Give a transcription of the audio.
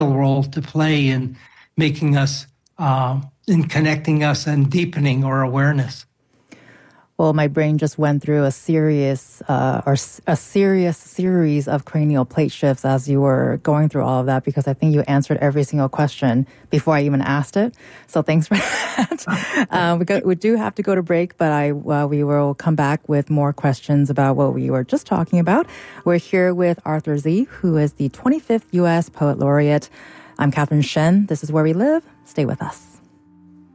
role to play in making us, in connecting us and deepening our awareness. Well, my brain just went through a serious series of cranial plate shifts as you were going through all of that, because I think you answered every single question before I even asked it. So thanks for that. We do have to go to break, but we will come back with more questions about what we were just talking about. We're here with Arthur Z, who is the 25th U.S. Poet Laureate. I'm Catherine Shen. This is Where We Live. Stay with us.